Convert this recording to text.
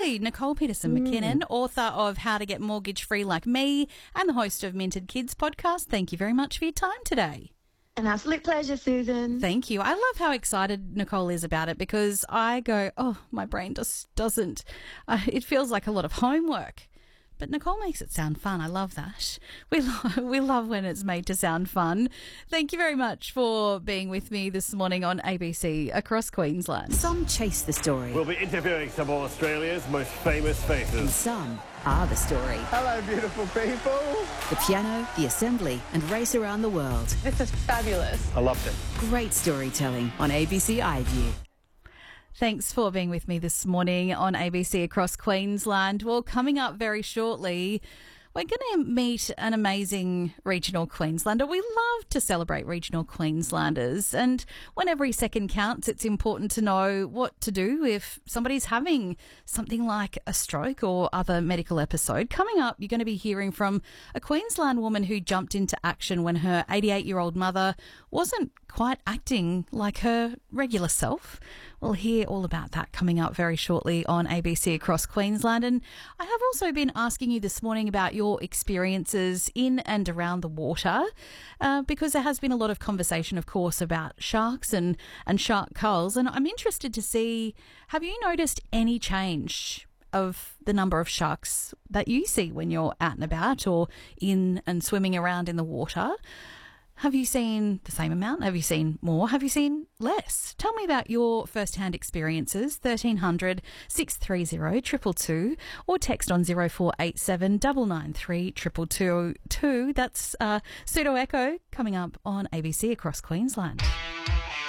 lovely. Nicole Peterson-McKinnon, author of How to Get Mortgage Free Like Me and the host of Minted Kids podcast. Thank you very much for your time today. An absolute pleasure, Susan. Thank you. I love how excited Nicole is about it because I go, my brain just doesn't. It feels like a lot of homework. But Nicole makes it sound fun. I love that. We love when it's made to sound fun. Thank you very much for being with me this morning on ABC across Queensland. Some chase the story. We'll be interviewing some of Australia's most famous And faces. some are the story. Hello, beautiful people. The piano, the assembly, and race around the world. This is fabulous. I loved it. Great storytelling on ABC iView. Thanks for being with me this morning on ABC across Queensland. Well, coming up very shortly, we're going to meet an amazing regional Queenslander. We love to celebrate regional Queenslanders, and when every second counts, it's important to know what to do if somebody's having something like a stroke or other medical episode. Coming up, you're going to be hearing from a Queensland woman who jumped into action when her 88-year-old mother wasn't quite acting like her regular self. We'll hear all about that coming up very shortly on ABC across Queensland. And I have also been asking you this morning about your experiences in and around the water, because there has been a lot of conversation, of course, about sharks and shark culls. And I'm interested to see, have you noticed any change of the number of sharks that you see when you're out and about or in and swimming around in the water? Have you seen the same amount? Have you seen more? Have you seen less? Tell me about your first-hand experiences, 1300 630 222, or text on 0487 993 222. That's Pseudo Echo coming up on ABC across Queensland.